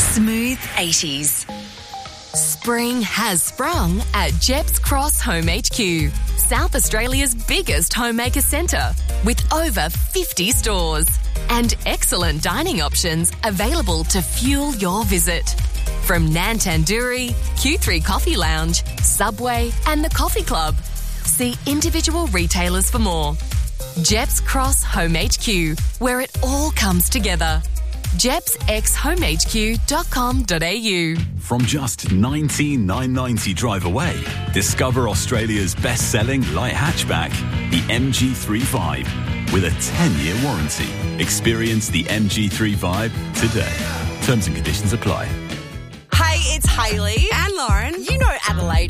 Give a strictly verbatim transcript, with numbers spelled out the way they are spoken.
Smooth eighties. Spring has sprung at Jeps Cross Home H Q, South Australia's biggest homemaker centre, with over fifty stores and excellent dining options available to fuel your visit. From Nan Tandoori, Q three Coffee Lounge, Subway and the Coffee Club. See individual retailers for more. Jeps Cross Home H Q, where it all comes together. jeps x home h q dot com dot a u. From just nineteen thousand nine hundred ninety drive away, discover Australia's best-selling light hatchback, the M G three Vibe, with a ten-year warranty. Experience the M G three Vibe today. Terms and conditions apply. Hey, it's Hayley and Lauren. You know Adelaide